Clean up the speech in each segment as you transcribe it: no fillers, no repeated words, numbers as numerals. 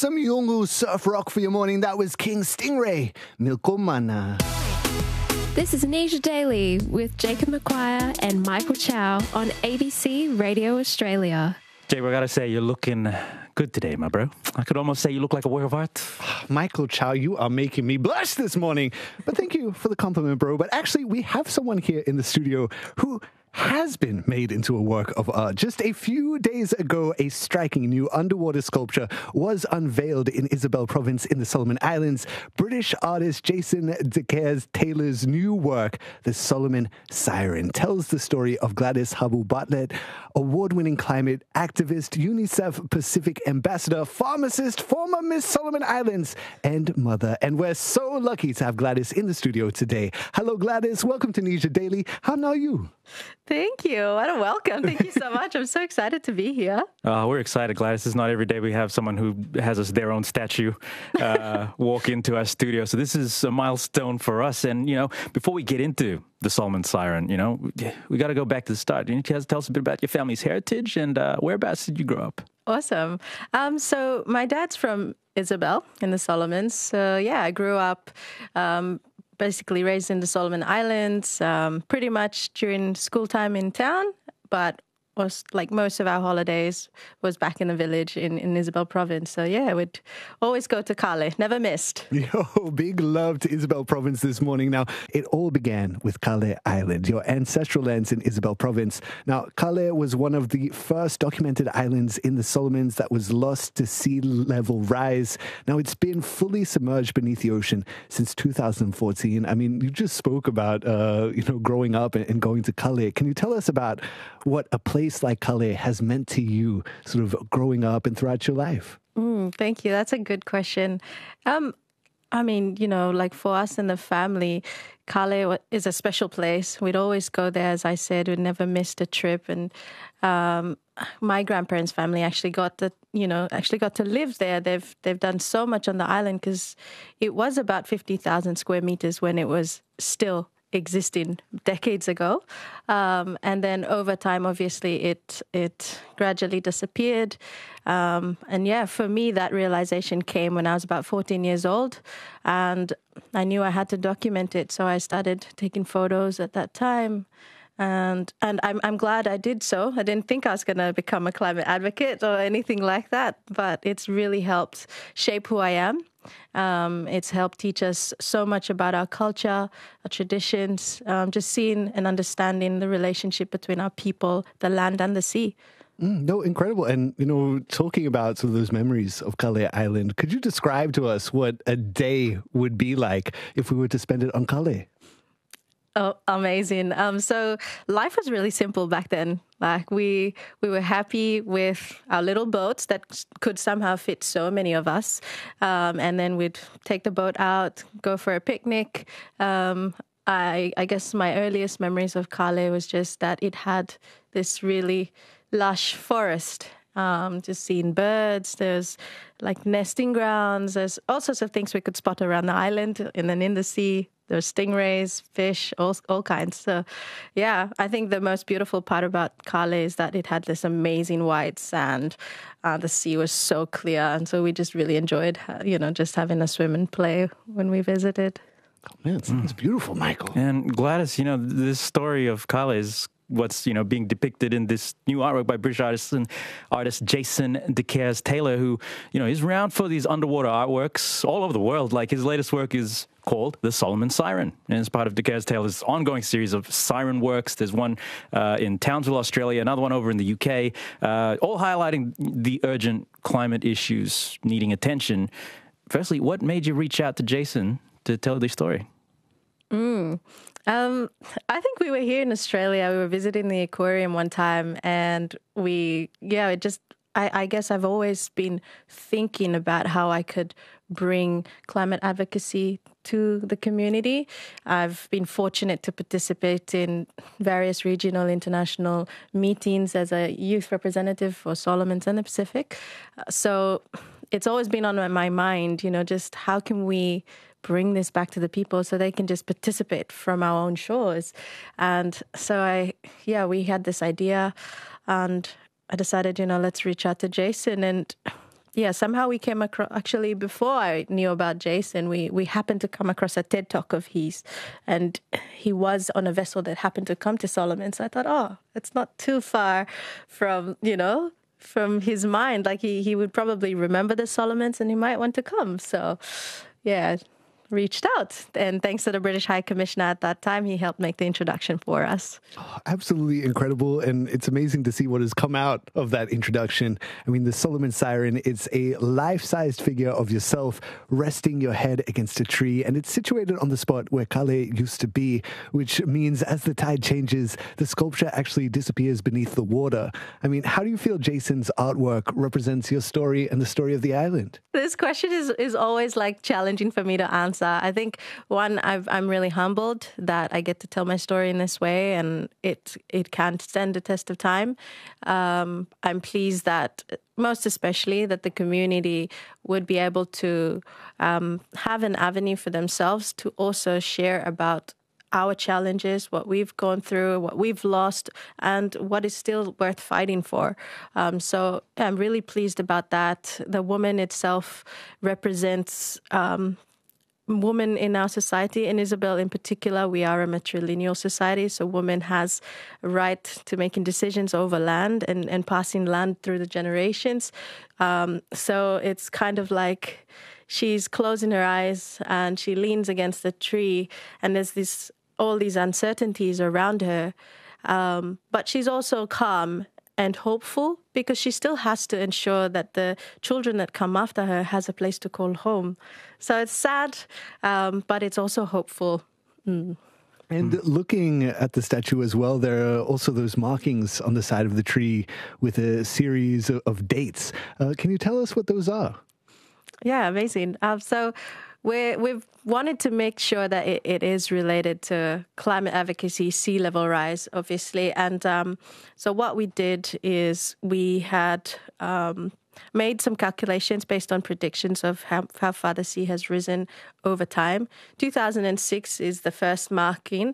some Yungu surf rock for your morning. That was King Stingray, Milkomana. This is Anisha Daily with Jacob McQuire and Michael Chow on ABC Radio Australia. Jay, I gotta say, you're looking good today, my bro. I could almost say you look like a work of art. Michael Chow, you are making me blush this morning. But thank you for the compliment, bro. But actually, we have someone here in the studio who has been made into a work of art. Just a few days ago, a striking new underwater sculpture was unveiled in Isabel Province in the Solomon Islands. British artist Jason De Caires Taylor's new work, The Solomon Siren, tells the story of Gladys Habu-Bartlett, award-winning climate activist, UNICEF Pacific ambassador, pharmacist, former Miss Solomon Islands, and mother. And we're so lucky to have Gladys in the studio today. Hello, Gladys. Welcome to Anisha Daily. How are you? Thank you. What a welcome. Thank you so much. I'm so excited to be here. We're excited, Gladys. It's not every day we have someone who has their own statue walk into our studio. So this is a milestone for us. And, before we get into the Solomon Siren, we got to go back to the start. You need to tell us a bit about your family's heritage and whereabouts did you grow up? Awesome. So my dad's from Isabel in the Solomons. So, I grew up basically raised in the Solomon Islands, pretty much during school time in town, but was like most of our holidays was back in the village in Isabel Province. So we'd always go to Kale, never missed. Yo, big love to Isabel Province this morning. Now, it all began with Kale Island, your ancestral lands in Isabel Province. Now, Kale was one of the first documented islands in the Solomons that was lost to sea level rise. Now, it's been fully submerged beneath the ocean since 2014. I mean, you just spoke about, growing up and going to Kale. Can you tell us about what a place like Kale has meant to you sort of growing up and throughout your life? Thank you. That's a good question. Like for us in the family, Kale is a special place. We'd always go there, as I said. We'd never missed a trip. And my grandparents' family actually got to live there. They've done so much on the island because it was about 50,000 square meters when it was still existing decades ago. And then over time, obviously, it gradually disappeared. For me, that realization came when I was about 14 years old. And I knew I had to document it. So I started taking photos at that time. And I'm glad I did so. I didn't think I was going to become a climate advocate or anything like that. But it's really helped shape who I am. It's helped teach us so much about our culture, our traditions, just seeing and understanding the relationship between our people, the land and the sea. No, incredible. And, talking about some of those memories of Kale Island, could you describe to us what a day would be like if we were to spend it on Kale? Oh, amazing. So life was really simple back then. Like we were happy with our little boats that could somehow fit so many of us. And then we'd take the boat out, go for a picnic. I guess my earliest memories of Kale was just that it had this really lush forest. Just seeing birds, there's like nesting grounds, there's all sorts of things we could spot around the island and then in the sea. There's stingrays, fish, all kinds. So, I think the most beautiful part about Kale is that it had this amazing white sand. The sea was so clear. And so we just really enjoyed, just having a swim and play when we visited. Oh, man, it's beautiful, Michael. And Gladys, this story of Kale is what's, being depicted in this new artwork by British artist Jason De Caires Taylor, who, is renowned for these underwater artworks all over the world. Like his latest work is called The Solomon Siren, and it's part of De Caires Taylor's ongoing series of siren works. There's one in Townsville, Australia, another one over in the UK, all highlighting the urgent climate issues needing attention. Firstly, what made you reach out to Jason to tell this story? I think we were here in Australia. We were visiting the aquarium one time, and I guess I've always been thinking about how I could bring climate advocacy to the community. I've been fortunate to participate in various regional, international meetings as a youth representative for Solomons and the Pacific. So it's always been on my mind, just how can we bring this back to the people so they can just participate from our own shores. And so we had this idea and I decided, let's reach out to Jason. And somehow we came across, actually before I knew about Jason, we happened to come across a TED Talk of his, and he was on a vessel that happened to come to Solomon. So I thought, oh, it's not too far from, from his mind. Like he would probably remember the Solomons and he might want to come. So yeah, reached out. And thanks to the British High Commissioner at that time, he helped make the introduction for us. Oh, absolutely incredible. And it's amazing to see what has come out of that introduction. I mean, the Solomon Siren, it's a life-sized figure of yourself resting your head against a tree. And it's situated on the spot where Kale used to be, which means as the tide changes, the sculpture actually disappears beneath the water. I mean, how do you feel Jason's artwork represents your story and the story of the island? This question is always like challenging for me to answer. I think, one, I'm really humbled that I get to tell my story in this way, and it can stand the test of time. I'm pleased that, most especially, that the community would be able to have an avenue for themselves to also share about our challenges, what we've gone through, what we've lost, and what is still worth fighting for. So I'm really pleased about that. The woman itself represents women in our society. In Isabel in particular, we are a matrilineal society, so woman has a right to making decisions over land and passing land through the generations. So it's kind of like she's closing her eyes and she leans against the tree, and there's all these uncertainties around her. But she's also calm and hopeful because she still has to ensure that the children that come after her has a place to call home. So it's sad, but it's also hopeful. And looking at the statue as well, there are also those markings on the side of the tree with a series of dates. Can you tell us what those are? Yeah, amazing. So we've wanted to make sure that it is related to climate advocacy, sea level rise, obviously. And so what we did is we had made some calculations based on predictions of how far the sea has risen over time. 2006 is the first marking.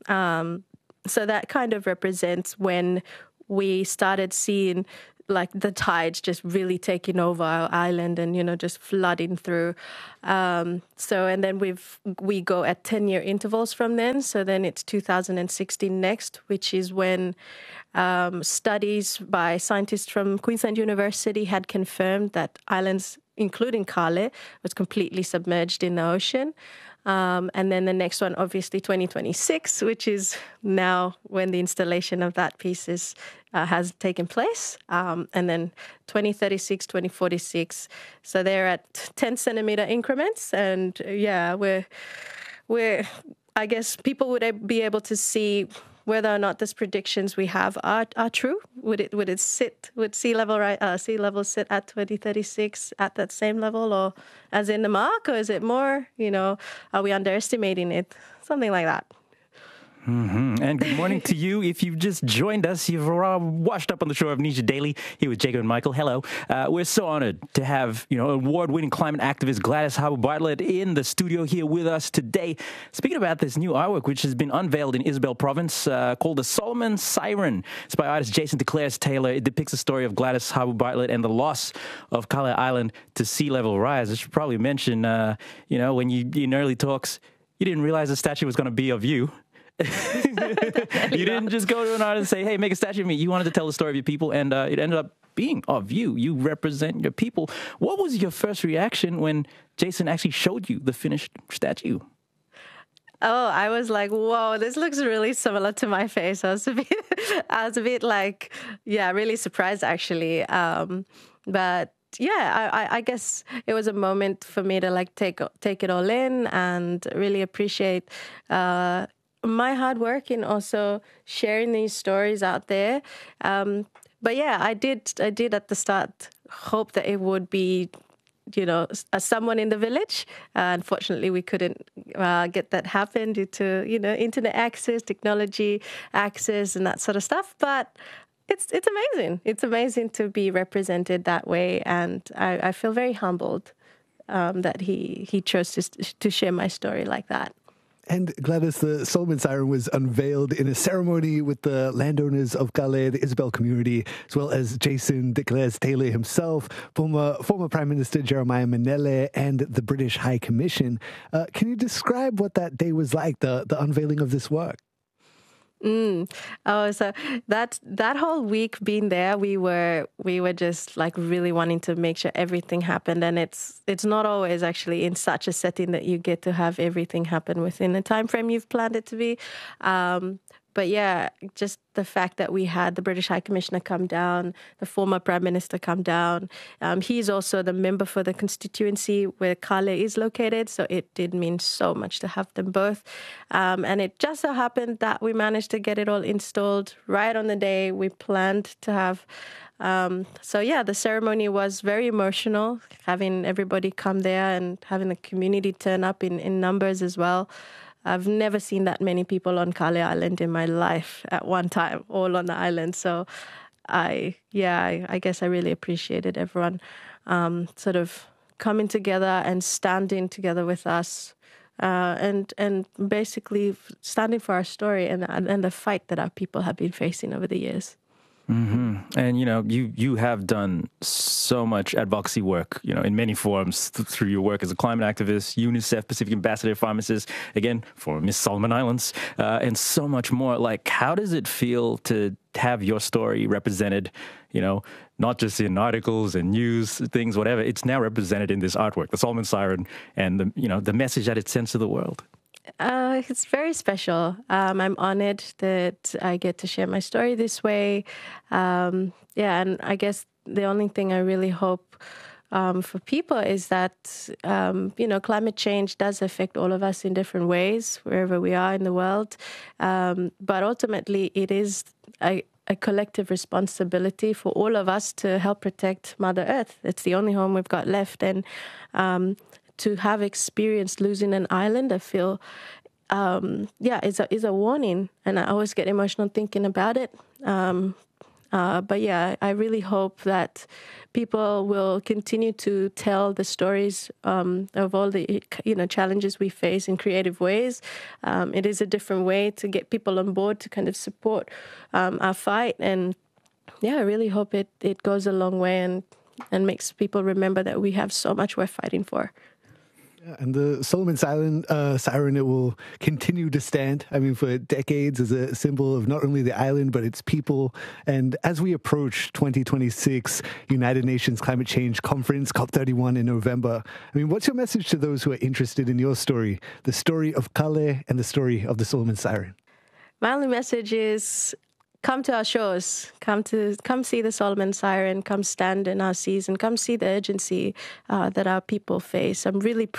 So that kind of represents when we started seeing like the tides just really taking over our island and, just flooding through. And then we go at 10-year intervals from then. So then it's 2016 next, which is when studies by scientists from Queensland University had confirmed that islands, including Kale, was completely submerged in the ocean. And then the next one, obviously 2026, which is now when the installation of that piece has taken place. And then 2036, 2046. So they're at 10 centimeter increments. And yeah, we're I guess people would be able to see whether or not these predictions we have are true. Would sea level sit at 2036 at that same level, or as in the mark, or is it more? Are we underestimating it? Something like that. Mm-hmm. And good morning to you. If you've just joined us, you've washed up on the shore of Asia Daily here with Jacob and Michael. Hello. We're so honored to have, award-winning climate activist Gladys Harbour-Bartlett in the studio here with us today. Speaking about this new artwork, which has been unveiled in Isabel Province, called the Solomon Siren. It's by artist Jason DeClares Taylor. It depicts the story of Gladys Harbour-Bartlett and the loss of Kale Island to sea level rise. I should probably mention, when you in early talks, you didn't realize the statue was going to be of you. You didn't just go to an artist and say, hey, make a statue of me. You wanted to tell the story of your people, and it ended up being of you. You represent your people. What was your first reaction when Jason actually showed you the finished statue? Oh, I was like, whoa, this looks really similar to my face. I was a bit like, yeah, really surprised actually. But yeah, I guess it was a moment for me to like take it all in and really appreciate my hard work in also sharing these stories out there. But yeah, I did at the start hope that it would be, someone in the village. Unfortunately, we couldn't get that happen due to, internet access, technology access, and that sort of stuff. But it's amazing. It's amazing to be represented that way, and I feel very humbled that he chose to share my story like that. And Gladys, the Solomon Siren was unveiled in a ceremony with the landowners of Calais, the Isabel community, as well as Jason de Clares Taylor himself, former Prime Minister Jeremiah Manele, and the British High Commission. Can you describe what that day was like, the unveiling of this work? Oh, so that whole week being there, we were just like really wanting to make sure everything happened, and it's not always actually in such a setting that you get to have everything happen within the time frame you've planned it to be. But yeah, just the fact that we had the British High Commissioner come down, the former Prime Minister come down. He's also the member for the constituency where Calais is located, so it did mean so much to have them both. And it just so happened that we managed to get it all installed right on the day we planned to have. So yeah, the ceremony was very emotional, having everybody come there and having the community turn up in numbers as well. I've never seen that many people on Calais Island in my life at one time, all on the island. So I guess I really appreciated everyone sort of coming together and standing together with us and basically standing for our story and the fight that our people have been facing over the years. Mm-hmm. And, you have done so much advocacy work, in many forms through your work as a climate activist, UNICEF, Pacific Ambassador, pharmacist, again, for Miss Solomon Islands, and so much more. Like, how does it feel to have your story represented, not just in articles and news, things, whatever. It's now represented in this artwork, the Solomon Siren, and the message that it sends to the world. It's very special. I'm honored that I get to share my story this way. And I guess the only thing I really hope for people is that, climate change does affect all of us in different ways, wherever we are in the world. But ultimately, it is a collective responsibility for all of us to help protect Mother Earth. It's the only home we've got left. And to have experienced losing an island, I feel, is a warning. And I always get emotional thinking about it. But yeah, I really hope that people will continue to tell the stories of all the challenges we face in creative ways. It is a different way to get people on board to kind of support our fight. And yeah, I really hope it goes a long way and makes people remember that we have so much worth fighting for. And the Solomon Siren, it will continue to stand, for decades as a symbol of not only the island, but its people. And as we approach 2026 United Nations Climate Change Conference, COP31 in November, what's your message to those who are interested in your story, the story of Calais and the story of the Solomon Siren? My only message is, come to our shores, come see the Solomon Siren, come stand in our seas and come see the urgency that our people face. I'm really